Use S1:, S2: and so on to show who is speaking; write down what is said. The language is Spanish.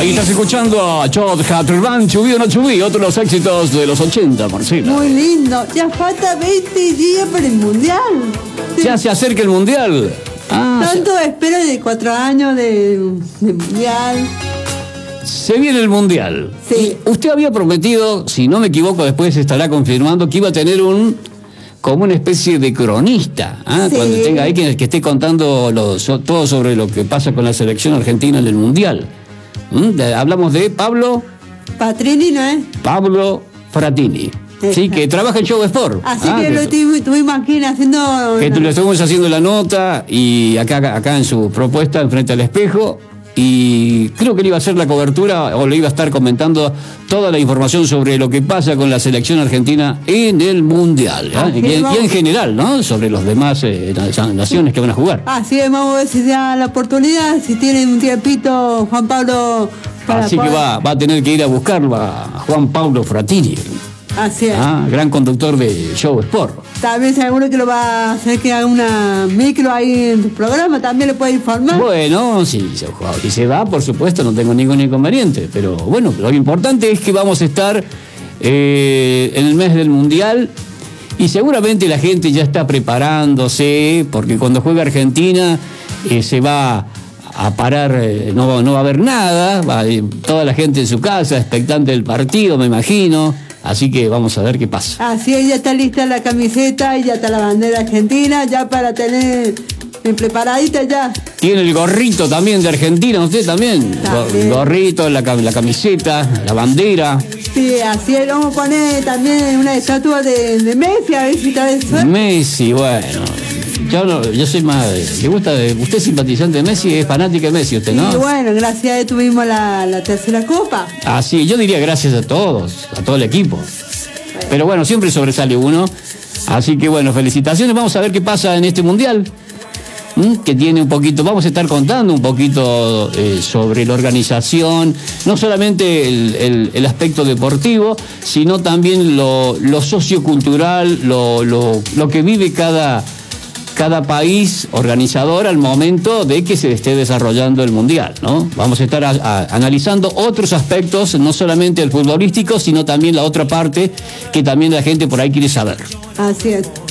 S1: Ahí estás escuchando a Chod Hatterman, Chubí o no Chubí, otro de los éxitos de los 80, Marcela.
S2: Muy lindo. Ya falta 20 días para el Mundial.
S1: Ya se acerca el Mundial.
S2: Tanto espera de 4 años de Mundial.
S1: Se viene el Mundial.
S2: Sí.
S1: Y usted había prometido, si no me equivoco, después estará confirmando que iba a tener como una especie de cronista,
S2: Sí.
S1: cuando tenga ahí que esté contando todo sobre lo que pasa con la selección argentina en el Mundial. Hablamos de Pablo
S2: Patrini, ¿no es?
S1: Fratini. Sí, que trabaja en Show Sport.
S2: Así que lo estuvimos aquí haciendo...
S1: Que le estuvimos haciendo la nota y acá en su propuesta, enfrente al espejo. Y creo que le iba a hacer la cobertura o le iba a estar comentando toda la información sobre lo que pasa con la selección argentina en el Mundial, y en general, ¿no? Sobre los demás naciones que van a jugar.
S2: Así que vamos a ver si se da la oportunidad, si tienen un tiempito, Juan Pablo...
S1: Así que va a tener que ir a buscarlo a Juan Pablo Fratini.
S2: Así es.
S1: Gran conductor de Show Sport.
S2: También seguro que lo va a hacer que haga una micro ahí en tu programa, también le puede informar.
S1: Bueno, si se va, por supuesto, no tengo ningún inconveniente. Pero bueno, lo importante es que vamos a estar en el mes del Mundial y seguramente la gente ya está preparándose, porque cuando juega Argentina se va a parar, no va a haber nada, toda la gente en su casa, expectante del partido, me imagino. Así que vamos a ver qué pasa.
S2: Así es, ya está lista la camiseta y ya está la bandera argentina, ya para tener preparadita ya.
S1: Tiene el gorrito también de Argentina, usted también. El gorrito, la camiseta, la bandera.
S2: Sí, así es, vamos a poner también una estatua de Messi, a ver si está eso.
S1: Messi, bueno. Yo soy más... usted es simpatizante de Messi, es fanática de Messi usted, ¿no?
S2: Y bueno, gracias a él tuvimos la tercera copa.
S1: Sí, yo diría gracias a todos, a todo el equipo. Pero bueno, siempre sobresale uno. Así que bueno, felicitaciones. Vamos a ver qué pasa en este Mundial. Que tiene un poquito, vamos a estar contando un poquito sobre la organización, no solamente el aspecto deportivo, sino también lo sociocultural, lo que vive cada país organizador al momento de que se esté desarrollando el Mundial, ¿no? Vamos a estar analizando otros aspectos, no solamente el futbolístico, sino también la otra parte que también la gente por ahí quiere saber.
S2: Así es.